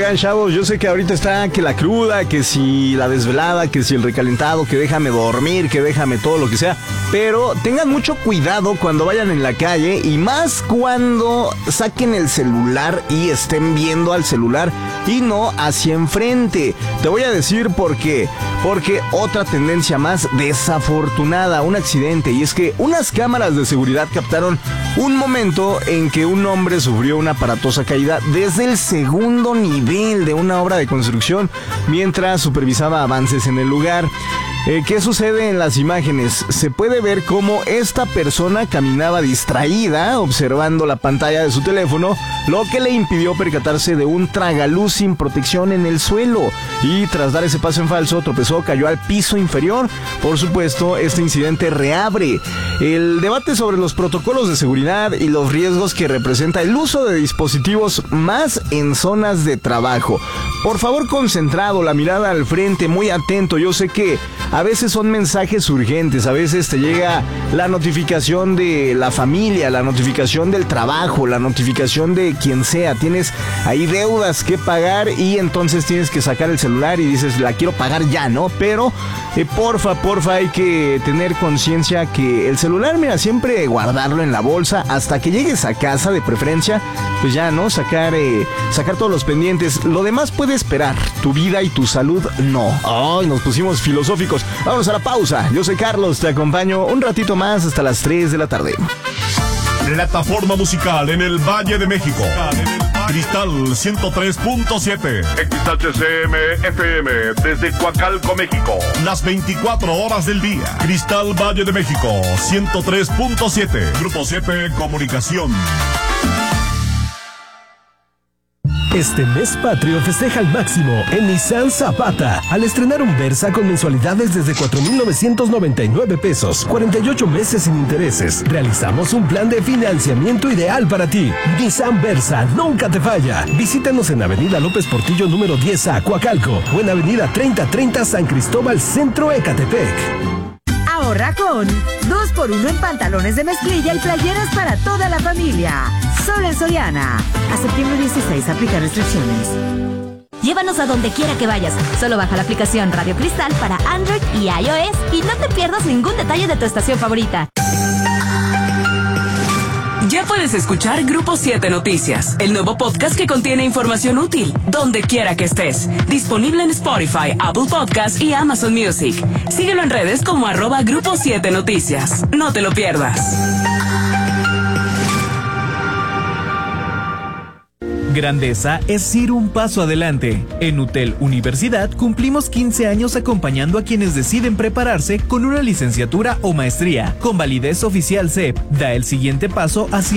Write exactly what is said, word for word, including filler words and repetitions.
Oigan, chavos, yo sé que ahorita está que la cruda, que si la desvelada, que si el recalentado, que déjame dormir, que déjame todo lo que sea. Pero tengan mucho cuidado cuando vayan en la calle y más cuando saquen el celular y estén viendo al celular y no hacia enfrente. Te voy a decir por qué. Porque otra tendencia más desafortunada, un accidente, y es que unas cámaras de seguridad captaron un momento en que un hombre sufrió una aparatosa caída desde el segundo nivel de una obra de construcción mientras supervisaba avances en el lugar. Eh, ¿Qué sucede en las imágenes? Se puede ver cómo esta persona caminaba distraída observando la pantalla de su teléfono, lo que le impidió percatarse de un tragaluz sin protección en el suelo. Y tras dar ese paso en falso, tropezó, cayó al piso inferior. Por supuesto, este incidente reabre el debate sobre los protocolos de seguridad y los riesgos que representa el uso de dispositivos más en zonas de trabajo. Por favor, concentrado, la mirada al frente, muy atento. Yo sé que a veces son mensajes urgentes, a veces te llega la notificación de la familia, la notificación del trabajo, la notificación de quien sea. Tienes ahí deudas que pagar y entonces tienes que sacar el celular y dices, la quiero pagar ya, ¿no? Pero eh, porfa, porfa, hay que tener conciencia que el celular, mira, siempre guardarlo en la bolsa hasta que llegues a casa, de preferencia, pues ya, ¿no? Sacar, eh, sacar todos los pendientes. Lo demás puede esperar, tu vida y tu salud no. Ay, nos pusimos filosóficos. Vámonos a la pausa. Yo soy Carlos, te acompaño un ratito más hasta las tres de la tarde. Plataforma musical en el Valle de México. Cristal ciento tres punto siete. X H C M F M desde Coacalco, México. Las veinticuatro horas del día. Cristal Valle de México ciento tres punto siete. Grupo siete Comunicación. Este mes patrio festeja al máximo en Nissan Zapata al estrenar un Versa con mensualidades desde cuatro mil novecientos noventa y nueve pesos, cuarenta y ocho meses sin intereses. Realizamos un plan de financiamiento ideal para ti. Nissan Versa nunca te falla. Visítanos en Avenida López Portillo número diez A, Coacalco, o en Avenida treinta treinta San Cristóbal Centro, Ecatepec. Ahorra con dos por uno en pantalones de mezclilla y playeras para toda la familia. Solo en Soriana. A septiembre dieciséis aplica restricciones. Llévanos a donde quiera que vayas. Solo baja la aplicación Radio Cristal para Android y iOS y no te pierdas ningún detalle de tu estación favorita. Ya puedes escuchar Grupo siete Noticias, el nuevo podcast que contiene información útil, donde quiera que estés. Disponible en Spotify, Apple Podcasts y Amazon Music. Síguelo en redes como arroba Grupo siete Noticias. No te lo pierdas. Grandeza es ir un paso adelante. En UTEL Universidad cumplimos quince años acompañando a quienes deciden prepararse con una licenciatura o maestría, con validez oficial C E P. Da el siguiente paso hacia